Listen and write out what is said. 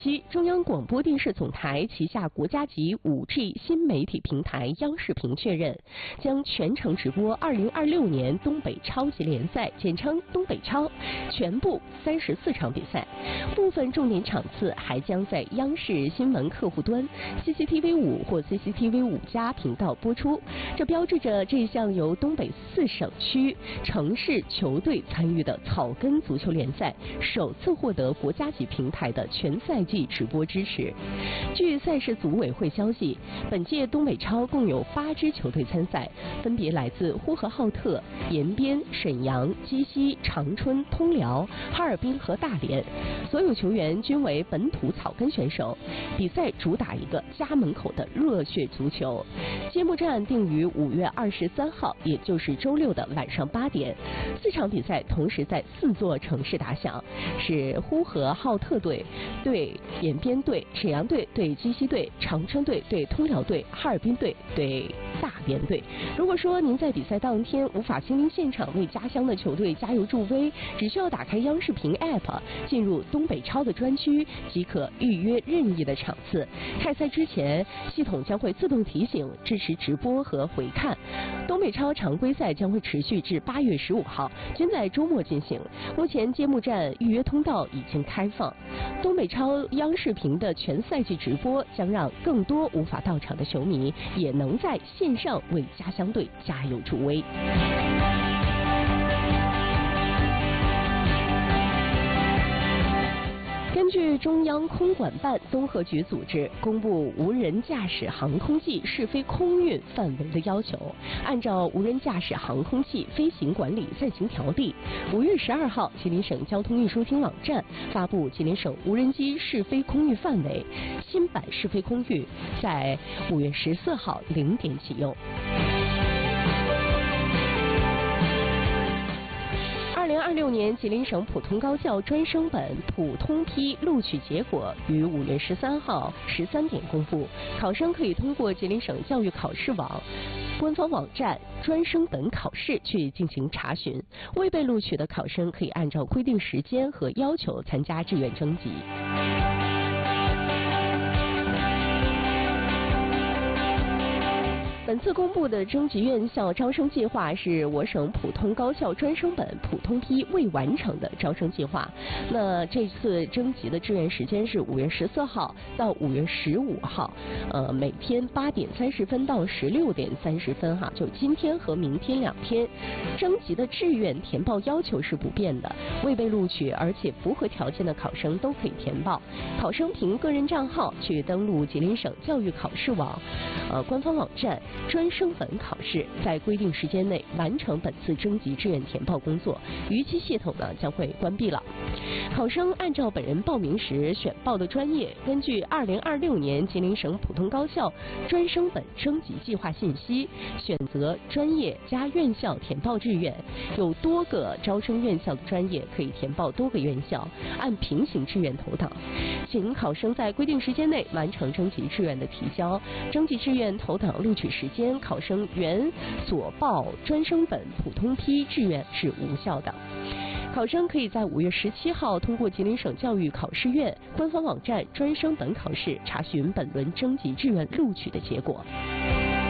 即中央广播电视总台旗下国家级 5G 新媒体平台央视频确认，将全程直播2026年东北超级联赛，简称东北超，全部34场比赛，部分重点场次还将在央视新闻客户端、CCTV5或CCTV5+频道播出。这标志着这项由东北4省区城市球队参与的草根足球联赛，首次获得国家级平台的全赛季直播支持。据赛事组委会消息，本届东北超共有8支球队参赛，分别来自呼和浩特、延边、沈阳、鸡西、长春、通辽、哈尔滨和大连，所有球员均为本土草根选手。比赛主打一个家门口的热血足球。揭幕战定于5月23号，也就是周六的晚上8点。4场比赛同时在4座城市打响，是呼和浩特队对延边队、沈阳队对鸡西队、长春队对通辽队、哈尔滨队对大连队。如果说您在比赛当天无法亲临现场为家乡的球队加油助威，只需要打开央视频 App， 进入东北超的专区，即可预约任意的场次。开赛之前，系统将会自动提醒，支持直播和回看。东北超常规赛将会持续至8月15号，均在周末进行。目前揭幕战预约通道已经开放。东北超央视频的全赛季直播将让更多无法到场的球迷也能在线上为家乡队加油助威。根据中央空管办综合局组织公布无人驾驶航空器试飞空运范围的要求，按照无人驾驶航空器飞行管理暂行条例，5月12号，吉林省交通运输厅网站发布吉林省无人机试飞空域范围，新版试飞空域在5月14号0点启用。2026年吉林省普通高校专升本普通批录取结果于5月13号13点公布，考生可以通过吉林省教育考试网官方网站专升本考试去进行查询。未被录取的考生可以按照规定时间和要求参加志愿征集。本次公布的征集院校招生计划是我省普通高校专升本普通批未完成的招生计划。那这次征集的志愿时间是5月14号到5月15号，每天8点30分到16点30分哈，就今天和明天2天。征集的志愿填报要求是不变的，未被录取而且符合条件的考生都可以填报。考生凭个人账号去登录吉林省教育考试网官方网站专升本考试，在规定时间内完成本次征集志愿填报工作，逾期系统呢将会关闭了。考生按照本人报名时选报的专业，根据2026年吉林省普通高校专升本征集计划信息，选择专业加院校填报志愿。有多个招生院校的专业可以填报多个院校，按平行志愿投档。请考生在规定时间内完成征集志愿的提交。征集志愿投档录取时间，考生原所报专升本普通批志愿是无效的。考生可以在5月17号通过吉林省教育考试院官方网站专升本考试查询本轮征集志愿录取的结果。